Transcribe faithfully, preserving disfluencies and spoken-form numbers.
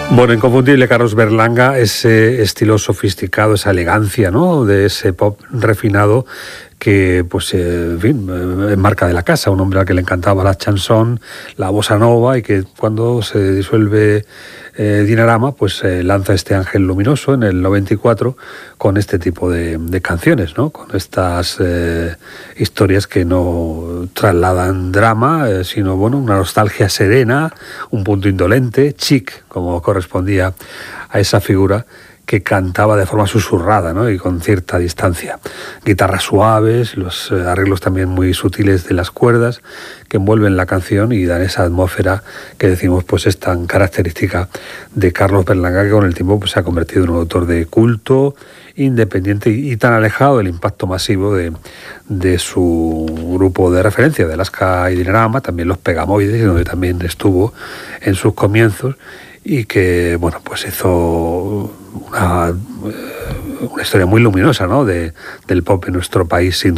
Bueno, inconfundible Carlos Berlanga, ese estilo sofisticado, esa elegancia, ¿no?, de ese pop refinado que, pues, eh, en fin, eh, marca de la casa, un hombre al que le encantaba la chanson, la bossa nova, y que cuando se disuelve eh, Dinarama, pues eh, lanza este Ángel Luminoso en el noventa y cuatro con este tipo de, de canciones, ¿no?, con estas eh, historias que no trasladan drama, eh, sino, bueno, una nostalgia serena, un punto indolente, chic, como correspondía a esa figura que cantaba de forma susurrada, ¿no?, y con cierta distancia. Guitarras suaves, los eh, arreglos también muy sutiles de las cuerdas que envuelven la canción y dan esa atmósfera que decimos pues es tan característica de Carlos Berlanga, que con el tiempo pues, se ha convertido en un autor de culto, independiente y, y tan alejado del impacto masivo de, de su grupo de referencia, de Alaska y Dinarama, también los Pegamoides, donde también estuvo en sus comienzos, y que, bueno, pues hizo una, una historia muy luminosa, ¿no?, de, del pop en nuestro país, sin duda.